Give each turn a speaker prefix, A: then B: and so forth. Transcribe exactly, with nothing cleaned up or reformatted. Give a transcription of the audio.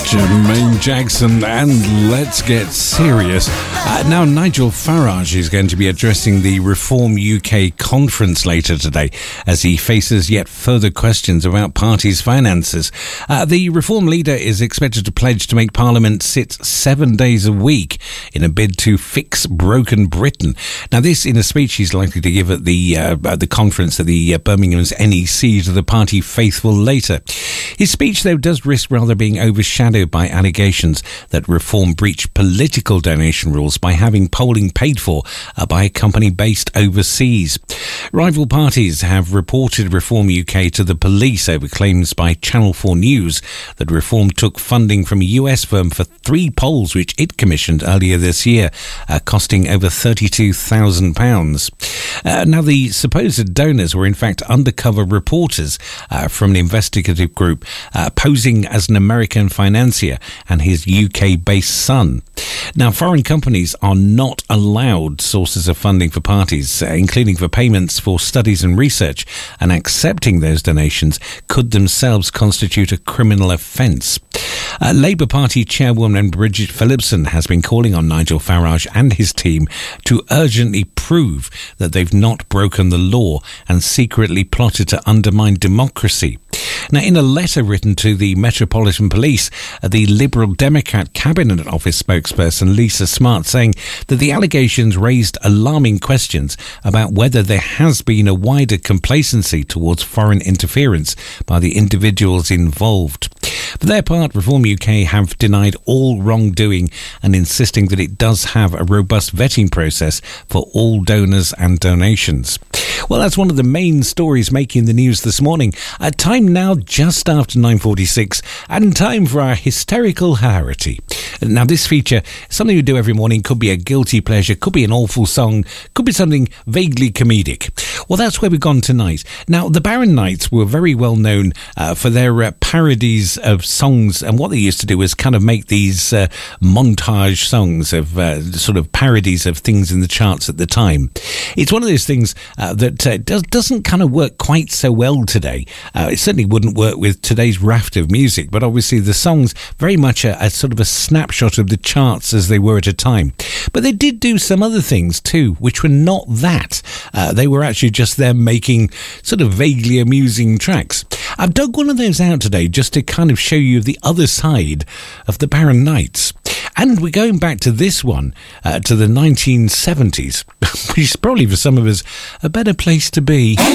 A: Jermaine Jackson, and let's get serious. Uh, now, Nigel Farage is going to be addressing the Reform U K conference later today as he faces yet further questions about party's finances. Uh, the Reform leader is expected to pledge to make Parliament sit seven days a week in a bid to fix broken Britain. Now, this in a speech he's likely to give at the uh, at the conference at the uh, Birmingham's N E C to the party faithful later. His speech, though, does risk rather being overshadowed by allegations that Reform breached political donation rules by having polling paid for uh, by a company based overseas. Rival parties have reported Reform U K to the police over claims by Channel four News that Reform took funding from a U S firm for three polls which it commissioned earlier this year, uh, costing over thirty-two thousand pounds. Uh, now, the supposed donors were in fact undercover reporters uh, from an investigative group uh, posing as an American financier and his U K-based son. Now, foreign companies are not allowed sources of funding for parties, uh, including for payments for studies and research, and accepting those donations could themselves constitute a criminal offence. Uh, Labour Party chairwoman Bridget Phillipson has been calling on Nigel Farage and his team to urgently prove that they've not broken the law and secretly plotted to undermine democracy. Now, in a letter written to the Metropolitan Police, uh, the Liberal Democrat Cabinet Office spokesperson Lisa Smart saying that the allegations raised alarming questions about whether there has been a wider complacency towards foreign interference by the individuals involved. For their part, Reform U K have denied all wrongdoing and insisting that it does have a robust vetting process for all donors and donations. Well, that's one of the main stories making the news this morning. Uh, time now just after nine forty-six, and time for our hysterical hilarity. Now, this feature, something we do every morning, could be a guilty pleasure, could be an awful song, could be something vaguely comedic. Well, that's where we've gone tonight. Now, the Barron Knights were very well known uh, for their uh, parodies of songs, and what they used to do was kind of make these uh, montage songs of uh, sort of parodies of things in the charts at the time. It's one of those things uh, that uh, does, doesn't kind of work quite so well today. Uh, it certainly wouldn't work with today's raft of music, but obviously the songs very much a, a sort of a snapshot of the charts as they were at a time. But they did do some other things too, which were not that. Uh, they were actually just them making sort of vaguely amusing tracks. I've dug one of those out today just to kind of show you the other side of the Barron Knights. And we're going back to this one, uh, to the nineteen seventies, which is probably for some of us a better place to be.